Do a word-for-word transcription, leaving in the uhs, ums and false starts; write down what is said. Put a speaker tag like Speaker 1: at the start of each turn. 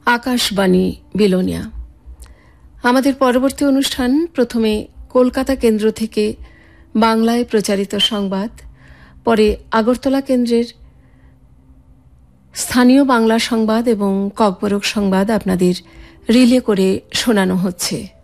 Speaker 1: আকাশবাণী বিলোনিয়া। আমাদের পরবর্তী অনুষ্ঠান প্রথমে কলকাতা কেন্দ্র থেকে বাংলায় প্রচারিত সংবাদ, পরে আগরতলা কেন্দ্রের স্থানীয় বাংলা সংবাদ এবং ককবরক সংবাদ আপনাদের রিলে করে শোনানো হচ্ছে।